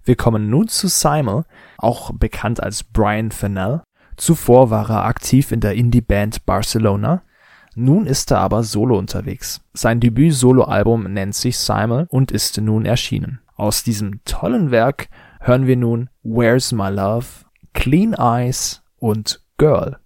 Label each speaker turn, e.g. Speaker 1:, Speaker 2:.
Speaker 1: Wir kommen nun zu Simon, auch bekannt als Brian Fennell. Zuvor war er aktiv in der Indie-Band Barcelona. Nun ist er aber solo unterwegs. Sein Debüt-Solo-Album nennt sich Simon und ist nun erschienen. Aus diesem tollen Werk hören wir nun Where's My Love, Clean Eyes und Girl.